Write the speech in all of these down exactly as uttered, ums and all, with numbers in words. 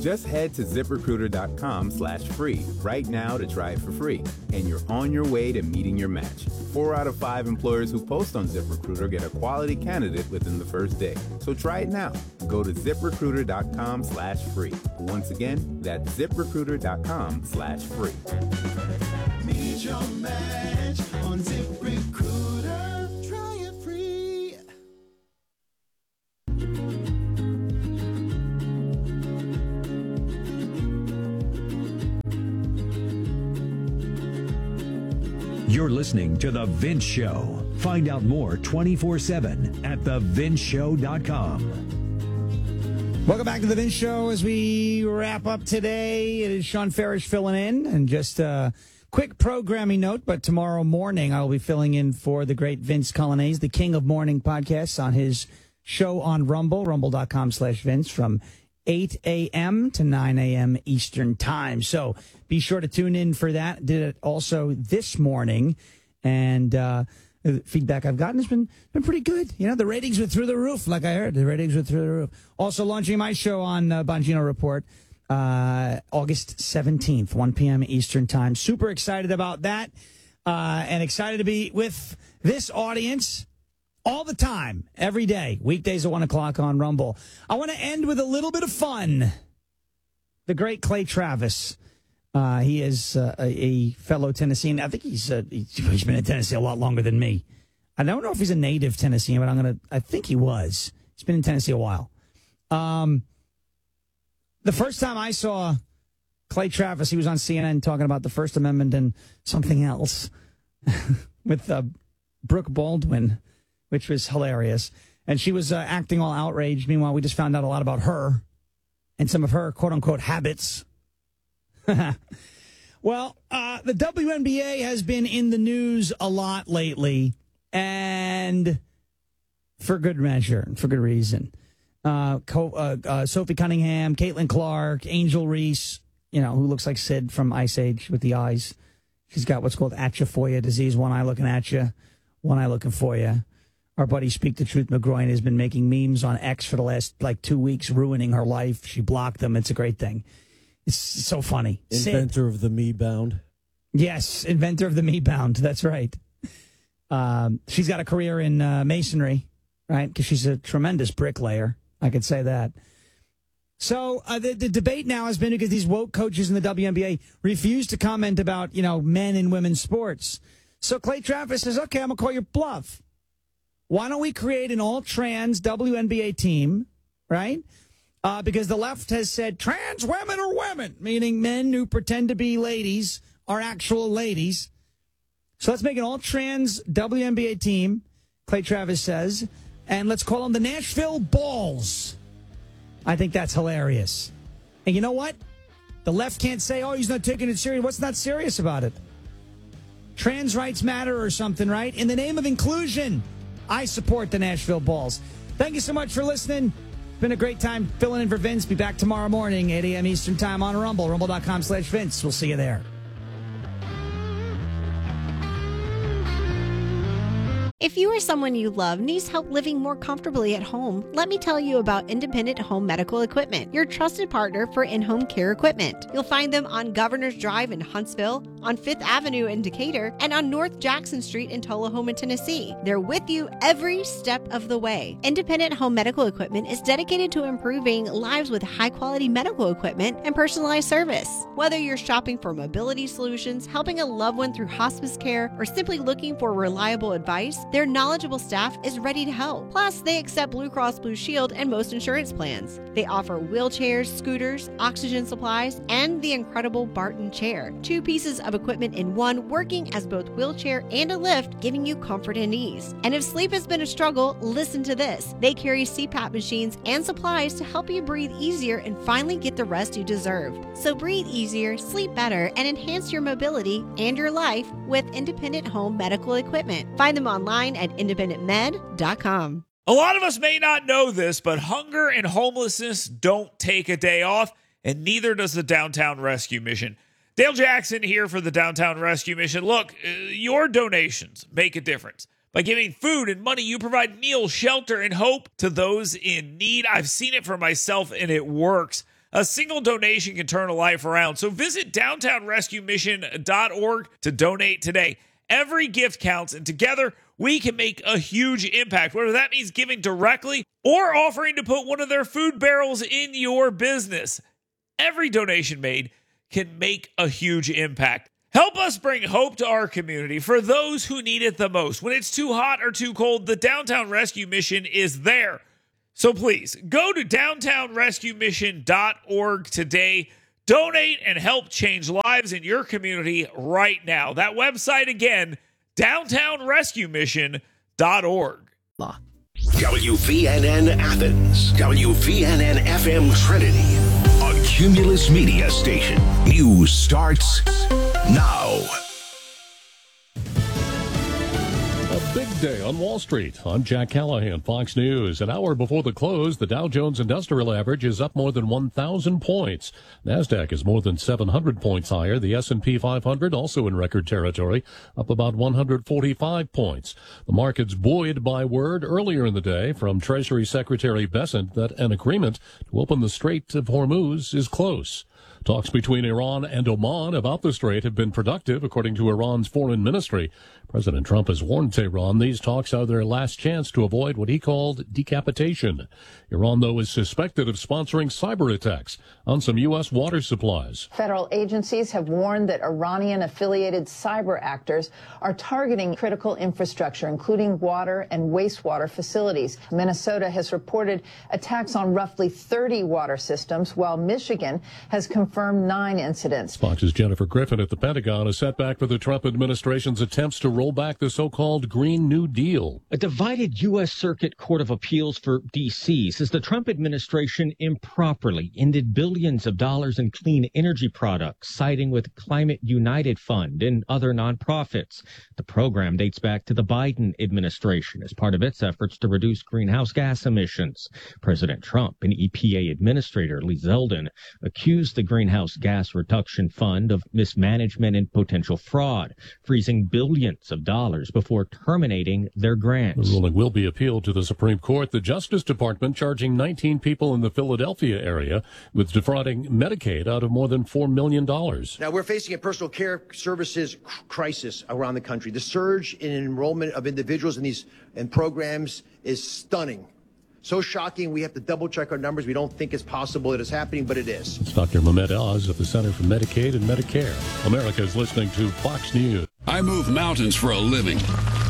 Just head to ZipRecruiter.com slash free right now to try it for free, and you're on your way to meeting your match. Four out of five employers who post on ZipRecruiter get a quality candidate within the first day. So try it now. Go to ZipRecruiter.com slash free. Once again, that's ZipRecruiter.com slash free. Meet your match on ZipRecruiter. Try it free. You're listening to The Vince Show. Find out more twenty-four seven at the vince show dot com. Welcome back to The Vince Show as we wrap up today. It is Sean Farish filling in. And just a quick programming note, but tomorrow morning I will be filling in for the great Vince Colonnese, the king of morning podcasts, on his show on Rumble, rumble.com slash Vince, from eight a.m. to nine a.m. Eastern time. So be sure to tune in for that. Did it also this morning. And uh, the feedback I've gotten has been, been pretty good. You know, the ratings were through the roof, like I heard. The ratings were through the roof. Also launching my show on uh, Bongino Report, uh, August seventeenth, one p.m. Eastern time. Super excited about that, uh, and excited to be with this audience all the time, every day, weekdays at one o'clock on Rumble. I want to end with a little bit of fun. The great Clay Travis. Uh, he is uh, a, a fellow Tennessean. I think he's uh, he's been in Tennessee a lot longer than me. I don't know if he's a native Tennessean, but I'm gonna. I think he was. He's been in Tennessee a while. Um, the first time I saw Clay Travis, he was on C N N talking about the First Amendment and something else with uh, Brooke Baldwin, which was hilarious. And she was uh, acting all outraged. Meanwhile, we just found out a lot about her and some of her quote-unquote habits. Well, uh, the W N B A has been in the news a lot lately, and for good measure, for good reason. Uh, Co- uh, uh, Sophie Cunningham, Caitlin Clark, Angel Reese, you know, who looks like Sid from Ice Age with the eyes. She's got what's called atrophoia disease, one eye looking at you, one eye looking for you. Our buddy Speak the Truth McGroin has been making memes on X for the last, like, two weeks, ruining her life. She blocked them. It's a great thing. It's so funny. Inventor Sid. Of the Me Bound. Yes, inventor of the Me Bound. That's right. Um, she's got a career in uh, masonry, right? Because she's a tremendous bricklayer. I could say that. So uh, the, the debate now has been because these woke coaches in the W N B A refuse to comment about, you know, men and women's sports. So Clay Travis says, okay, I'm going to call your bluff. Why don't we create an all-trans W N B A team, right? Uh, because the left has said trans women are women, meaning men who pretend to be ladies are actual ladies. So let's make an all-trans W N B A team, Clay Travis says, and let's call them the Nashville Balls. I think that's hilarious. And you know what? The left can't say, oh, he's not taking it serious. What's not serious about it? Trans rights matter or something, right? In the name of inclusion, I support the Nashville Balls. Thank you so much for listening. Been a great time filling in for Vince. Be back tomorrow morning, eight a.m. Eastern time on Rumble, rumble.com slash Vince. We'll see you there. If you or someone you love needs help living more comfortably at home, let me tell you about Independent Home Medical Equipment, your trusted partner for in-home care equipment. You'll find them on Governor's Drive in Huntsville, on Fifth Avenue in Decatur, and on North Jackson Street in Tullahoma, Tennessee. They're with you every step of the way. Independent Home Medical Equipment is dedicated to improving lives with high-quality medical equipment and personalized service. Whether you're shopping for mobility solutions, helping a loved one through hospice care, or simply looking for reliable advice, their knowledgeable staff is ready to help. Plus, they accept Blue Cross Blue Shield and most insurance plans. They offer wheelchairs, scooters, oxygen supplies, and the incredible Barton chair. Two pieces of equipment in one, working as both wheelchair and a lift, giving you comfort and ease. And if sleep has been a struggle, listen to this. They carry C PAP machines and supplies to help you breathe easier and finally get the rest you deserve. So breathe easier, sleep better, and enhance your mobility and your life with Independent Home Medical Equipment. Find them online at independent med dot com. A lot of us may not know this, but hunger and homelessness don't take a day off, and neither does the Downtown Rescue Mission. Dale Jackson here for the Downtown Rescue Mission. Look, uh, your donations make a difference. By giving food and money, you provide meals, shelter, and hope to those in need. I've seen it for myself, and it works. A single donation can turn a life around. So visit downtown rescue mission dot org to donate today. Every gift counts, and together we can make a huge impact, whether that means giving directly or offering to put one of their food barrels in your business. Every donation made can make a huge impact. Help us bring hope to our community for those who need it the most. When it's too hot or too cold, the Downtown Rescue Mission is there. So please, go to downtown rescue mission dot org today. Donate and help change lives in your community right now. That website again, downtown rescue mission dot org. W V N N Athens, W V N N F M Trinity, a Cumulus Media station. News starts now. A big day on Wall Street. I'm Jack Callahan, Fox News. An hour before the close, the Dow Jones Industrial Average is up more than one thousand points. NASDAQ is more than seven hundred points higher. The S and P five hundred also in record territory, up about one hundred forty-five points. The market's buoyed by word earlier in the day from Treasury Secretary Bessent that an agreement to open the Strait of Hormuz is close. Talks between Iran and Oman about the strait have been productive, according to Iran's foreign ministry. President Trump has warned Tehran these talks are their last chance to avoid what he called decapitation. Iran, though, is suspected of sponsoring cyber attacks on some U S water supplies. Federal agencies have warned that Iranian-affiliated cyber actors are targeting critical infrastructure, including water and wastewater facilities. Minnesota has reported attacks on roughly thirty water systems, while Michigan has confirmed nine incidents. Fox's Jennifer Griffin at the Pentagon, a setback for the Trump administration's attempts to roll back the so-called Green New Deal. A divided U S. Circuit Court of Appeals for D C says the Trump administration improperly ended billions of dollars in clean energy products, siding with Climate United Fund and other nonprofits. The program dates back to the Biden administration as part of its efforts to reduce greenhouse gas emissions. President Trump and E P A Administrator Lee Zeldin accused the Greenhouse Gas Reduction Fund of mismanagement and potential fraud, freezing billions of dollars before terminating their grants. The ruling will be appealed to the Supreme Court. The Justice Department charging nineteen people in the Philadelphia area with defrauding Medicaid out of more than four million dollars. Now, we're facing a personal care services crisis around the country. The surge in enrollment of individuals in these in programs is stunning. So shocking, we have to double-check our numbers. We don't think it's possible that it's happening, but it is. It's Doctor Mehmet Oz of the Center for Medicaid and Medicare. America is listening to Fox News. I move mountains for a living.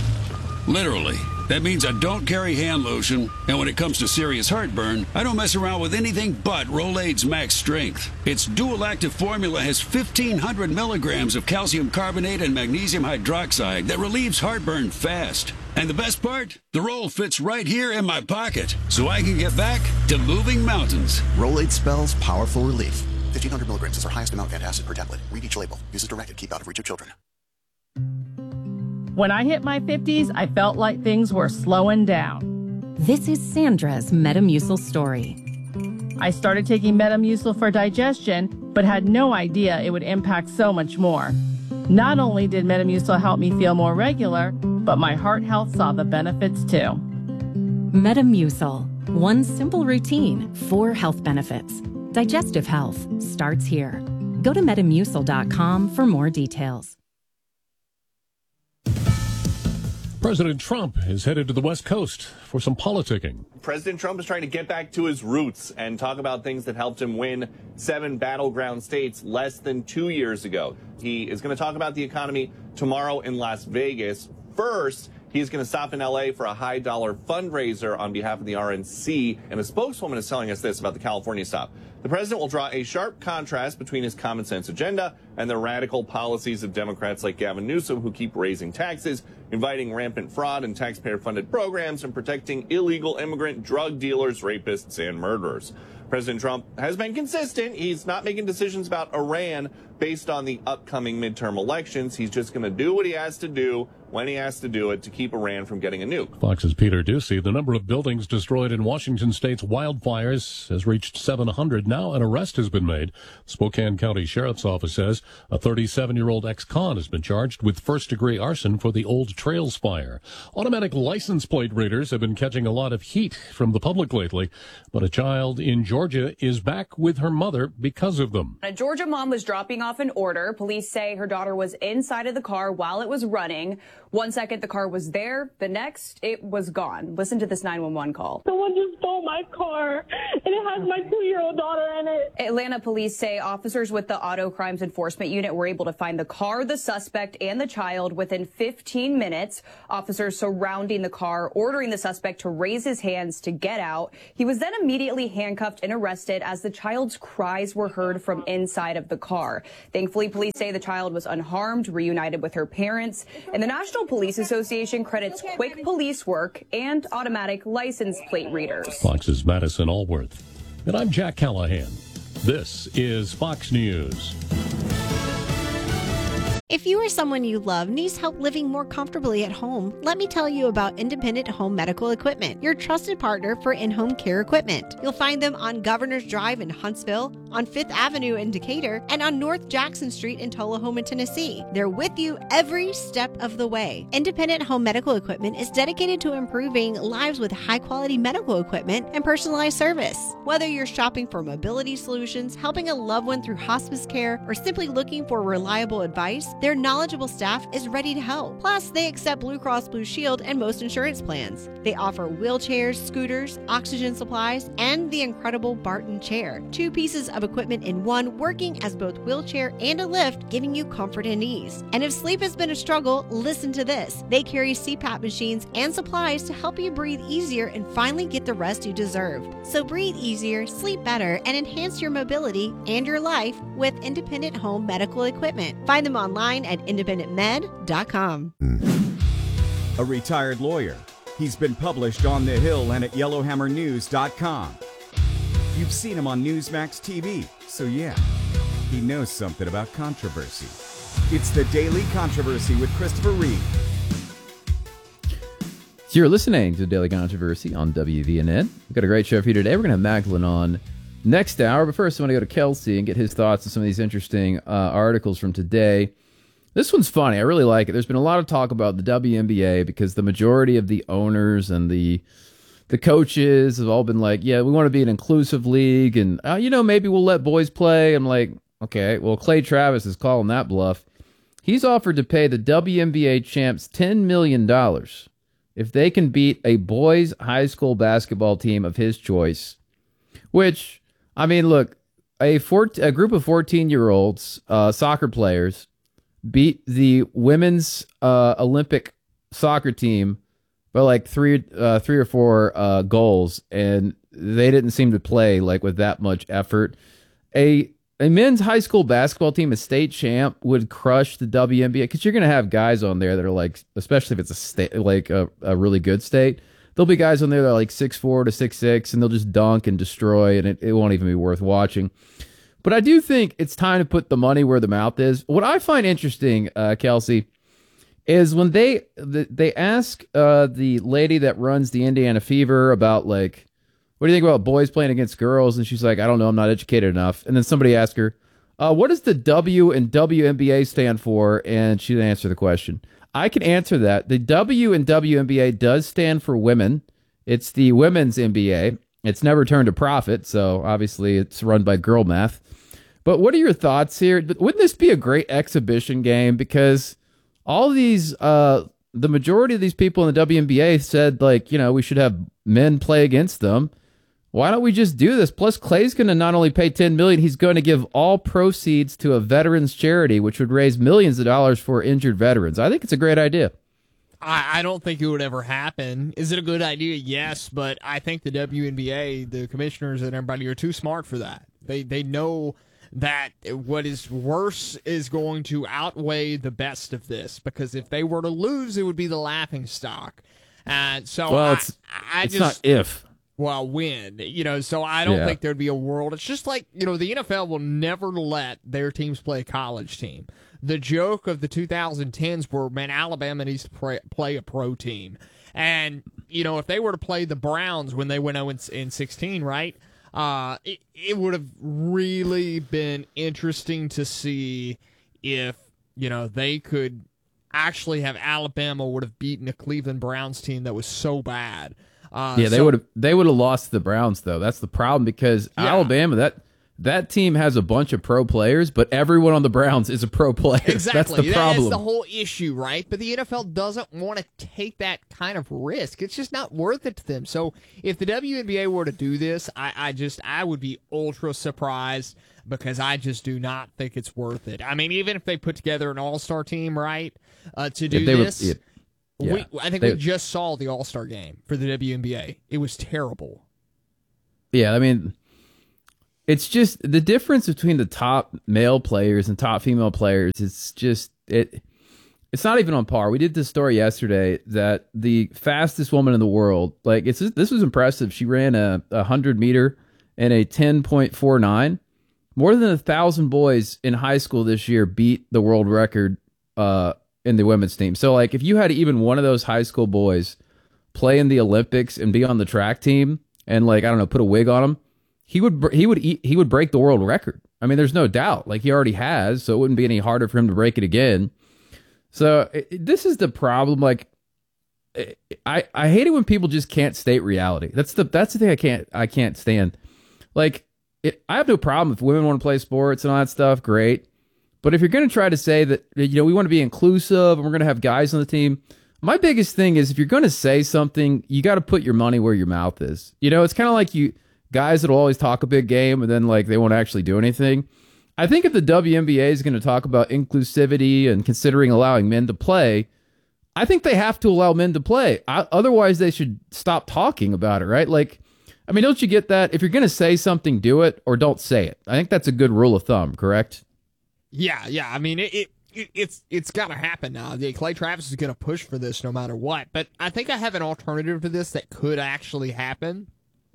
Literally. That means I don't carry hand lotion, and when it comes to serious heartburn, I don't mess around with anything but Rolaids Max Strength. Its dual-active formula has fifteen hundred milligrams of calcium carbonate and magnesium hydroxide that relieves heartburn fast. And the best part? The roll fits right here in my pocket, so I can get back to moving mountains. Rolaids spells powerful relief. fifteen hundred milligrams is our highest amount of antacid per tablet. Read each label. Use as directed. Keep out of reach of children. When I hit my fifties, I felt like things were slowing down. This is Sandra's Metamucil story. I started taking Metamucil for digestion, but had no idea it would impact so much more. Not only did Metamucil help me feel more regular, but my heart health saw the benefits too. Metamucil. One simple routine, four health benefits. Digestive health starts here. Go to metamucil dot com for more details. President Trump is headed to the West Coast for some politicking. President Trump is trying to get back to his roots and talk about things that helped him win seven battleground states less than two years ago. He is going to talk about the economy tomorrow in Las Vegas. First, he's going to stop in L A for a high-dollar fundraiser on behalf of the R N C, and a spokeswoman is telling us this about the California stop. The president will draw a sharp contrast between his common sense agenda and the radical policies of Democrats like Gavin Newsom, who keep raising taxes, inviting rampant fraud and taxpayer-funded programs, and protecting illegal immigrant drug dealers, rapists, and murderers. President Trump has been consistent. He's not making decisions about Iran, based on the upcoming midterm elections. He's just going to do what he has to do when he has to do it to keep Iran from getting a nuke. Fox's Peter Ducey. The number of buildings destroyed in Washington state's wildfires has reached seven hundred. Now an arrest has been made. Spokane County Sheriff's Office says a thirty-seven-year-old ex-con has been charged with first-degree arson for the Old Trails fire. Automatic license plate readers have been catching a lot of heat from the public lately, but a child in Georgia is back with her mother because of them. A Georgia mom was dropping off an order. Police say her daughter was inside of the car while it was running. One second the car was there, the next it was gone. Listen to this nine one one call. Someone just stole my car, and it has my two-year-old daughter in it. Atlanta police say officers with the Auto Crimes Enforcement Unit were able to find the car, the suspect, and the child within fifteen minutes. Officers surrounding the car, ordering the suspect to raise his hands to get out. He was then immediately handcuffed and arrested as the child's cries were heard from inside of the car. Thankfully, police say the child was unharmed, reunited with her parents, and the National Police Association credits quick police work and automatic license plate readers. Fox's Madison Allworth. And I'm Jack Callahan. This is Fox News. If you or someone you love needs help living more comfortably at home, let me tell you about Independent Home Medical Equipment, your trusted partner for in-home care equipment. You'll find them on Governor's Drive in Huntsville, on Fifth Avenue in Decatur, and on North Jackson Street in Tullahoma, Tennessee. They're with you every step of the way. Independent Home Medical Equipment is dedicated to improving lives with high-quality medical equipment and personalized service. Whether you're shopping for mobility solutions, helping a loved one through hospice care, or simply looking for reliable advice, their knowledgeable staff is ready to help. Plus, they accept Blue Cross Blue Shield and most insurance plans. They offer wheelchairs, scooters, oxygen supplies, and the incredible Barton chair. Two pieces of equipment in one, working as both wheelchair and a lift, giving you comfort and ease. And if sleep has been a struggle, listen to this. They carry C PAP machines and supplies to help you breathe easier and finally get the rest you deserve. So breathe easier, sleep better, and enhance your mobility and your life with Independent Home Medical Equipment. Find them online at independent med dot com. A retired lawyer. He's been published on The Hill and at yellowhammer news dot com. You've seen him on Newsmax T V, so yeah, he knows something about controversy. It's the Daily Controversy with Christopher Reed. So you're listening to the Daily Controversy on W V N N. We've got a great show for you today. We're going to have Macklin on next hour, but first I want to go to Kelsey and get his thoughts on some of these interesting uh, articles from today. This one's funny. I really like it. There's been a lot of talk about the W N B A because the majority of the owners and the the coaches have all been like, yeah, we want to be an inclusive league, and, uh, you know, maybe we'll let boys play. I'm like, okay, well, Clay Travis is calling that bluff. He's offered to pay the W N B A champs ten million dollars if they can beat a boys' high school basketball team of his choice, which, I mean, look, a, four, a group of fourteen-year-olds, uh, soccer players, beat the women's uh, Olympic soccer team by like three, uh, three or four uh, goals, and they didn't seem to play like with that much effort. A a men's high school basketball team, a state champ, would crush the W N B A because you're going to have guys on there that are like, especially if it's a state like a, a really good state, there'll be guys on there that are like six four to six six, and they'll just dunk and destroy, and it, it won't even be worth watching. But I do think it's time to put the money where the mouth is. What I find interesting, uh, Kelsey, is when they they ask uh, the lady that runs the Indiana Fever about, like, what do you think about boys playing against girls? And she's like, I don't know, I'm not educated enough. And then somebody asks her, uh, what does the W in W N B A stand for? And she didn't answer the question. I can answer that. The W in W N B A does stand for women. It's the women's N B A. It's never turned a profit, so obviously it's run by girl math. But what are your thoughts here? Wouldn't this be a great exhibition game? Because all these, uh, the majority of these people in the W N B A said, like, you know, we should have men play against them. Why don't we just do this? Plus, Clay's going to not only pay ten million dollars, he's going to give all proceeds to a veterans charity, which would raise millions of dollars for injured veterans. I think it's a great idea. I, I don't think it would ever happen. Is it a good idea? Yes, but I think the W N B A, the commissioners and everybody are too smart for that. They they know that what is worse is going to outweigh the best of this, because if they were to lose, it would be the laughing stock. And so well, I, it's, I it's just, not if. well, win. You know, so I don't Yeah. think there'd be a world. It's just like, you know, the N F L will never let their teams play a college team. The joke of the twenty tens were, man, Alabama needs to play, play a pro team. And, you know, if they were to play the Browns when they went oh and sixteen, right, uh, it, it would have really been interesting to see if, you know, they could actually have Alabama would have beaten a Cleveland Browns team that was so bad. Uh, yeah, they so- would have they would have lost to the Browns though. That's the problem because Yeah. Alabama that that team has a bunch of pro players, but everyone on the Browns is a pro player. Exactly. That's the problem. That's the whole issue, right? But the N F L doesn't want to take that kind of risk. It's just not worth it to them. So if the W N B A were to do this, I, I just I would be ultra surprised because I just do not think it's worth it. I mean, even if they put together an all-star team, right, uh, to do If they would- this, yeah. Yeah. we, I think They- we just saw the all-star game for the W N B A. It was terrible. Yeah, I mean, it's just the difference between the top male players and top female players. It's just it. It's not even on par. We did this story yesterday that the fastest woman in the world, like it's this was impressive. She ran a, a hundred meter in a ten point four nine. More than a thousand boys in high school this year beat the world record uh, in the women's team. So, like, if you had even one of those high school boys play in the Olympics and be on the track team, and like I don't know, put a wig on him, he would he would he would break the world record. I mean, there's no doubt. Like he already has, so it wouldn't be any harder for him to break it again. So it, this is the problem. Like, I I hate it when people just can't state reality. That's the that's the thing I can't I can't stand. Like, it, I have no problem if women want to play sports and all that stuff. Great, but if you're going to try to say that, you know, we want to be inclusive and we're going to have guys on the team, my biggest thing is if you're going to say something, you got to put your money where your mouth is. You know, it's kind of like you guys that will always talk a big game and then like they won't actually do anything. I think if the W N B A is going to talk about inclusivity and considering allowing men to play, I think they have to allow men to play. I, otherwise, they should stop talking about it, right? Like, I mean, don't you get that? If you're going to say something, do it or don't say it. I think that's a good rule of thumb, correct? Yeah, yeah. I mean, it, it, it it's it's got to happen now. The Clay Travis is going to push for this no matter what. But I think I have an alternative to this that could actually happen.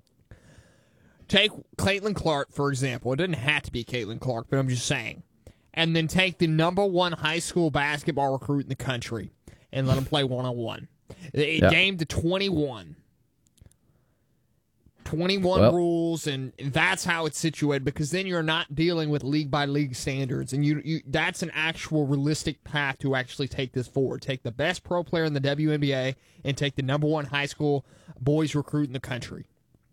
Take Caitlin Clark, for example. It doesn't have to be Caitlin Clark, but I'm just saying. And then take the number one high school basketball recruit in the country and let them play one-on-one. It Yeah. game to twenty-one. twenty-one Well- rules, and that's how it's situated, because then you're not dealing with league-by-league standards, and you, you that's an actual realistic path to actually take this forward. Take the best pro player in the W N B A and take the number one high school boys recruit in the country.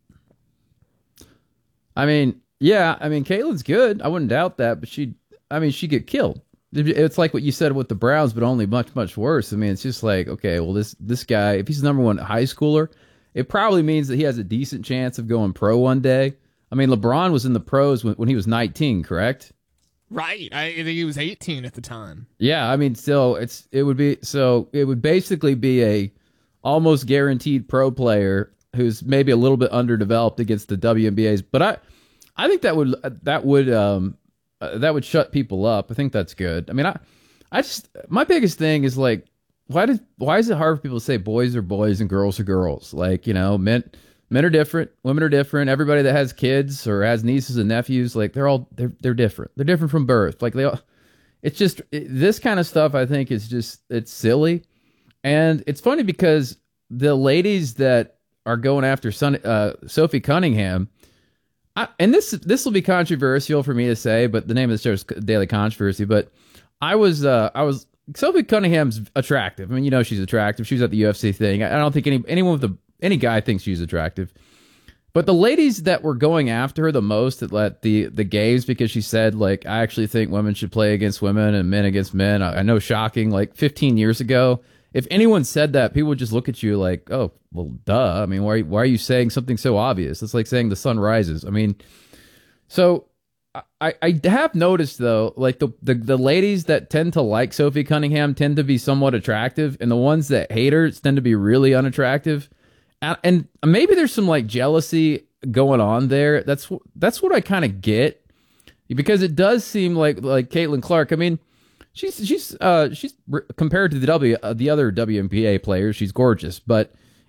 I mean, yeah, I mean, Caitlin's good. I wouldn't doubt that, but she, I mean, she'd get killed. It's like what you said with the Browns, but only much, much worse. I mean, it's just like, okay, well, this this guy, if he's the number one high schooler, it probably means that he has a decent chance of going pro one day. I mean, LeBron was in the pros when, when he was nineteen, correct? Right. I think he was eighteen at the time. Yeah, I mean, still, it's it would be so it would basically be a almost guaranteed pro player who's maybe a little bit underdeveloped against the W N B A's. But I, I think that would that would um uh, that would shut people up. I think that's good. I mean, I, I just my biggest thing is like, why does why is it hard for people to say boys are boys and girls are girls? Like, you know, men men are different, women are different. Everybody that has kids or has nieces and nephews, like they're all they're they're different. They're different from birth. Like they all. It's just it, this kind of stuff. I think is just it's silly, and it's funny because the ladies that are going after Son, uh, Sophie Cunningham, I, and this this will be controversial for me to say, but the name of the show is Daily Controversy. But I was uh, I was Sophie Cunningham's attractive. I mean, you know, she's attractive. She was at the U F C thing. I don't think any anyone with the any guy thinks she's attractive. But the ladies that were going after her the most at like, the the games, because she said, like, I actually think women should play against women and men against men. I, I know, shocking, like fifteen years ago, if anyone said that, people would just look at you like, oh, well, duh. I mean, why, why are you saying something so obvious? It's like saying the sun rises. I mean, so I, I have noticed, though, like the, the, the ladies that tend to like Sophie Cunningham tend to be somewhat attractive, and the ones that hate her tend to be really unattractive. And, and maybe there's some like jealousy going on there. That's, that's what I kind of get, because it does seem like like Caitlin Clark. I mean, She's she's uh she's compared to the W uh, the other W N B A players, she's gorgeous, but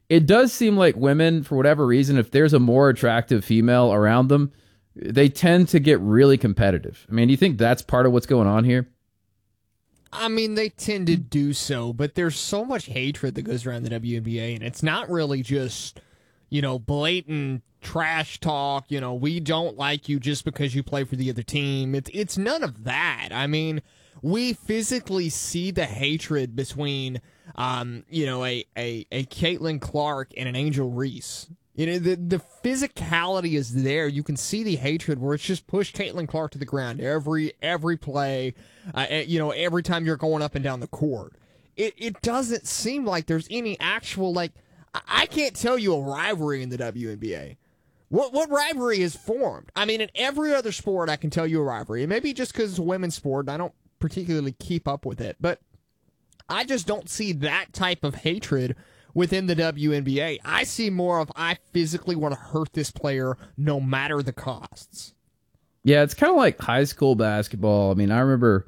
it does seem like women, for whatever reason, if there's a more attractive female around them, they tend to get really competitive. I mean, do you think that's part of what's going on here? I mean, they tend to do so, but there's so much hatred that goes around the W N B A, and it's not really just, you know, blatant trash talk, you know, we don't like you just because you play for the other team. It's it's none of that. I mean, we physically see the hatred between, um, you know, a, a, a Caitlin Clark and an Angel Reese. You know, the, the physicality is there. You can see the hatred where it's just push Caitlin Clark to the ground every every play, uh, you know, every time you're going up and down the court. It it doesn't seem like there's any actual, like, I can't tell you a rivalry in the W N B A. What what rivalry is formed? I mean, in every other sport, I can tell you a rivalry. And maybe just because it's a women's sport, I don't particularly keep up with it. But I just don't see that type of hatred within the W N B A. I see more of, I physically want to hurt this player no matter the costs. Yeah, it's kind of like high school basketball. I mean, I remember,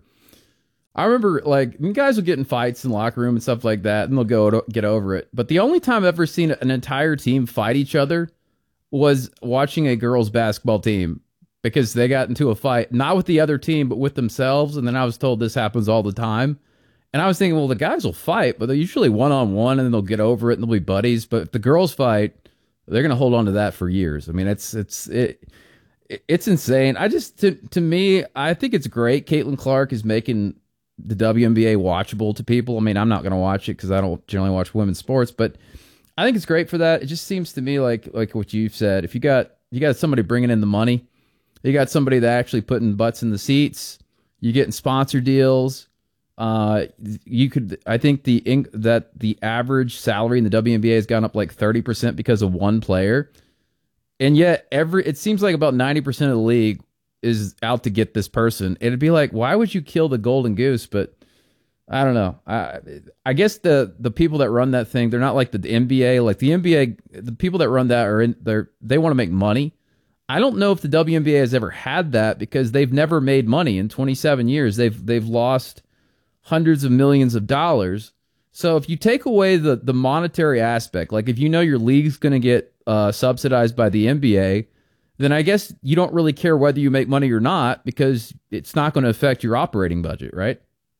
I remember like guys will get in fights in the locker room and stuff like that, and they'll go to get over it. But the only time I've ever seen an entire team fight each other was watching a girls' basketball team, because they got into a fight, not with the other team, but with themselves. And then I was told this happens all the time. And I was thinking, well, the guys will fight, but they're usually one-on-one, and then they'll get over it, and they'll be buddies. But if the girls fight, they're going to hold on to that for years. I mean, it's it's it, it's insane. I just, to, to me, I think it's great. Caitlin Clark is making the W N B A watchable to people. I mean, I'm not going to watch it because I don't generally watch women's sports, but I think it's great for that. It just seems to me like like what you've said. If you got you got somebody bringing in the money, you got somebody that actually putting butts in the seats, you getting sponsor deals. Uh, you could, I think the that the average salary in the W N B A has gone up like thirty percent because of one player. And yet every, it seems like about ninety percent of the league is out to get this person. It'd be like, why would you kill the golden goose? But I don't know. I I guess the, the people that run that thing, they're not like the N B A, like the N B A, the people that run that are in there, they want to make money. I don't know if the W N B A has ever had that, because they've never made money in twenty-seven years. They've, they've lost hundreds of millions of dollars. So if you take away the, the monetary aspect, like if you know your league's going to get uh, subsidized by the N B A, then I guess you don't really care whether you make money or not, because it's not going to affect your operating budget, right?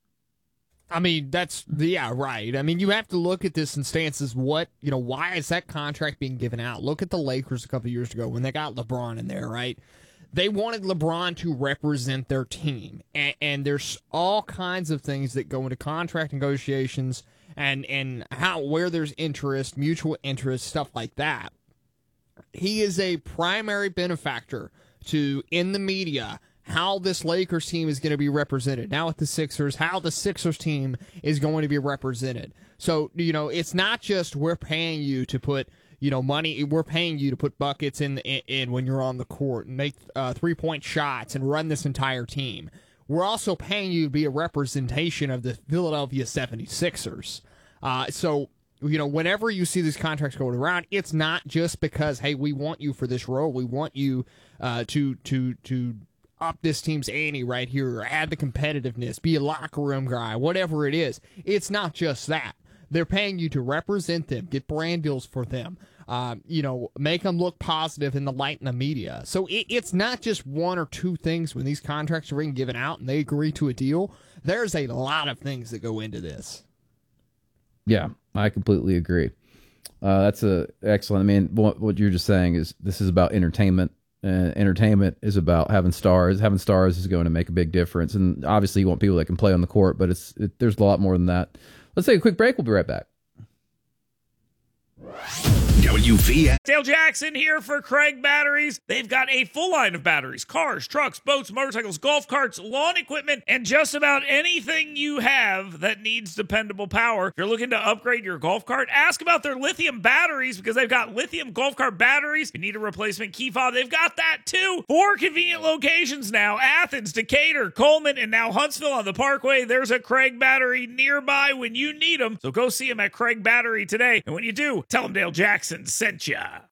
I mean, that's, yeah, right. I mean, you have to look at this in stances. What, you know, why is that contract being given out? Look at the Lakers a couple of years ago when they got LeBron in there, right? They wanted LeBron to represent their team, and, and there's all kinds of things that go into contract negotiations, and and how where there's interest, mutual interest, stuff like that. He is a primary benefactor to, in the media, how this Lakers team is going to be represented. Now with the Sixers, how the Sixers team is going to be represented. So, you know, it's not just we're paying you to put, you know, money, we're paying you to put buckets in, in, in when you're on the court and make uh, three-point shots and run this entire team. We're also paying you to be a representation of the Philadelphia seventy-sixers. Uh, so, you know, whenever you see these contracts going around, it's not just because, hey, we want you for this role. We want you uh, to to to up this team's ante right here, or add the competitiveness, be a locker room guy, whatever it is. It's not just that. They're paying you to represent them, get brand deals for them, um, you know, make them look positive in the light in the media. So it, it's not just one or two things when these contracts are being given out and they agree to a deal. There's a lot of things that go into this. Yeah, I completely agree. Uh, that's a excellent. I mean, what, what you're just saying is this is about entertainment. Uh, entertainment is about having stars. Having stars is going to make a big difference. And obviously you want people that can play on the court, but it's it, there's a lot more than that. Let's take a quick break. We'll be right back. W V N. Dale Jackson here for Craig Batteries. They've got a full line of batteries, cars, trucks, boats, motorcycles, golf carts, lawn equipment, and just about anything you have that needs dependable power. If you're looking to upgrade your golf cart, ask about their lithium batteries, because they've got lithium golf cart batteries. If you need a replacement key fob, they've got that too. Four convenient locations now: Athens, Decatur, Coleman, and now Huntsville on the Parkway. There's a Craig Battery nearby when you need them. So go see them at Craig Battery today. And when you do, tell them Dale Jackson sent ya.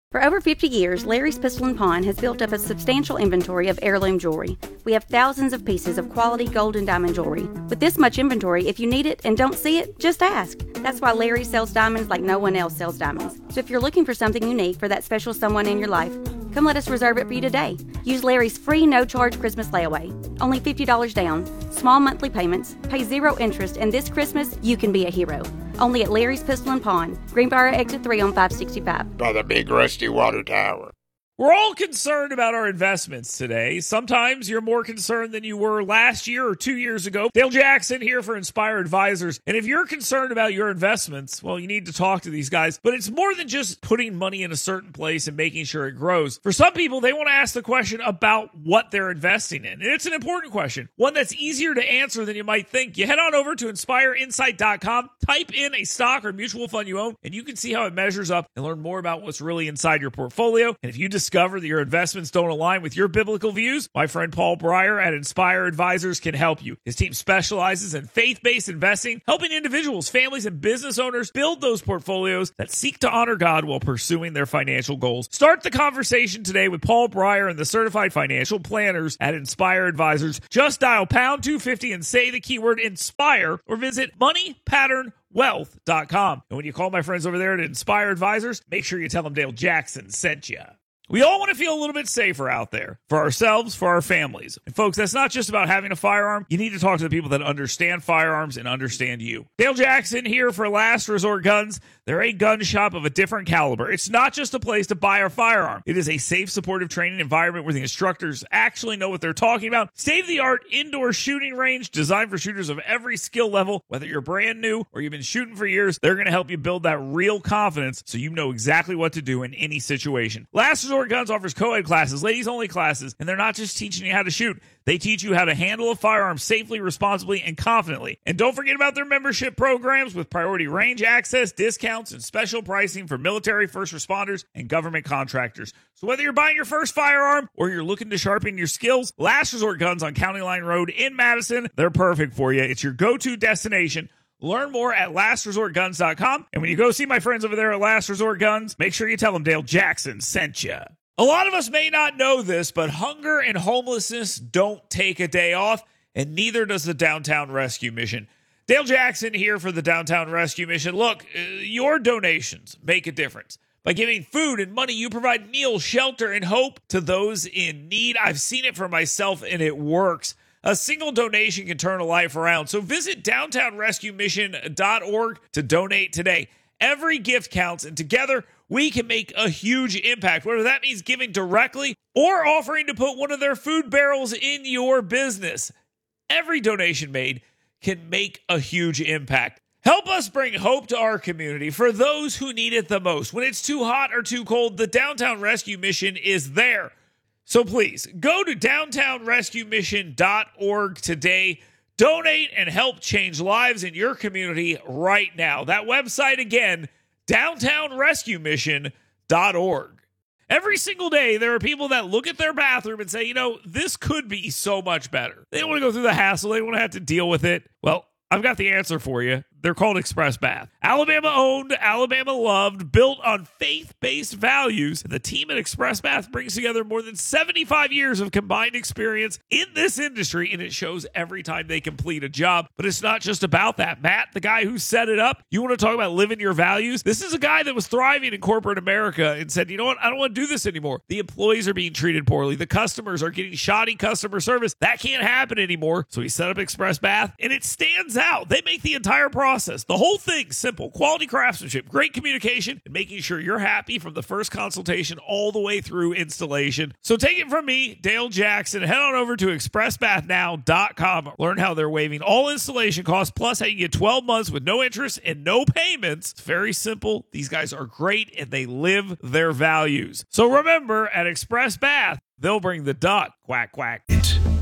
For over fifty years, Larry's Pistol and Pawn has built up a substantial inventory of heirloom jewelry. We have thousands of pieces of quality gold and diamond jewelry. With this much inventory, if you need it and don't see it, just ask. That's why Larry sells diamonds like no one else sells diamonds. So if you're looking for something unique for that special someone in your life, come let us reserve it for you today. Use Larry's free no-charge Christmas layaway. Only fifty dollars down, small monthly payments, pay zero interest, and this Christmas, you can be a hero. Only at Larry's Pistol and Pawn, Greenbrier Exit three on five sixty-five. By the big rusty water tower. We're all concerned about our investments today. Sometimes you're more concerned than you were last year or two years ago. Dale Jackson here for Inspire Advisors. And if you're concerned about your investments, well, you need to talk to these guys. But it's more than just putting money in a certain place and making sure it grows. For some people, they want to ask the question about what they're investing in. And it's an important question, one that's easier to answer than you might think. You head on over to inspire insight dot com, type in a stock or mutual fund you own, and you can see how it measures up and learn more about what's really inside your portfolio. And if you discover that your investments don't align with your biblical views, my friend Paul Breyer at Inspire Advisors can help you. His team specializes in faith-based investing, helping individuals, families, and business owners build those portfolios that seek to honor God while pursuing their financial goals. Start the conversation today with Paul Breyer and the certified financial planners at Inspire Advisors. Just dial pound two fifty and say the keyword INSPIRE or visit money pattern wealth dot com. And when you call my friends over there at Inspire Advisors, make sure you tell them Dale Jackson sent you. We all want to feel a little bit safer out there for ourselves, for our families. And folks, that's not just about having a firearm. You need to talk to the people that understand firearms and understand you. Dale Jackson here for Last Resort Guns. They're a gun shop of a different caliber. It's not just a place to buy a firearm. It is a safe, supportive training environment where the instructors actually know what they're talking about. State-of-the-art indoor shooting range designed for shooters of every skill level. Whether you're brand new or you've been shooting for years, they're going to help you build that real confidence so you know exactly what to do in any situation. Last Resort Guns offers co-ed classes, ladies-only classes, and they're not just teaching you how to shoot. They teach you how to handle a firearm safely, responsibly, and confidently. And don't forget about their membership programs with priority range access, discounts, and special pricing for military, first responders, and government contractors. So whether you're buying your first firearm or you're looking to sharpen your skills, Last Resort Guns on County Line Road in Madison, they're perfect for you. It's your go-to destination. Learn more at last resort guns dot com. And when you go see my friends over there at Last Resort Guns, make sure you tell them Dale Jackson sent you. A lot of us may not know this, but hunger and homelessness don't take a day off, and neither does the Downtown Rescue Mission. Dale Jackson here for the Downtown Rescue Mission. Look, uh, your donations make a difference. By giving food and money, you provide meals, shelter, and hope to those in need. I've seen it for myself, and it works. A single donation can turn a life around. So visit downtown rescue mission dot org to donate today. Every gift counts, and together we can make a huge impact, whether that means giving directly or offering to put one of their food barrels in your business. Every donation made can make a huge impact. Help us bring hope to our community for those who need it the most. When it's too hot or too cold, the Downtown Rescue Mission is there. So please, go to downtown rescue mission dot org today. Donate and help change lives in your community right now. That website again, downtown rescue mission dot org. Every single day, there are people that look at their bathroom and say, you know, this could be so much better. They don't want to go through the hassle. They don't want to have to deal with it. Well, I've got the answer for you. They're called Express Bath. Alabama owned, Alabama loved, built on faith-based values. And the team at Express Bath brings together more than seventy-five years of combined experience in this industry, and it shows every time they complete a job. But it's not just about that. Matt, the guy who set it up, you want to talk about living your values? This is a guy that was thriving in corporate America and said, you know what? I don't want to do this anymore. The employees are being treated poorly. The customers are getting shoddy customer service. That can't happen anymore. So he set up Express Bath, and it stands out. They make the entire process Process. The whole thing simple. Quality craftsmanship, great communication, and making sure you're happy from the first consultation all the way through installation. So take it from me, Dale Jackson. Head on over to express bath now dot com. Learn how they're waiving all installation costs, plus how you get twelve months with no interest and no payments. It's very simple. These guys are great, and they live their values. So remember, at Express Bath, they'll bring the duck. Quack, quack.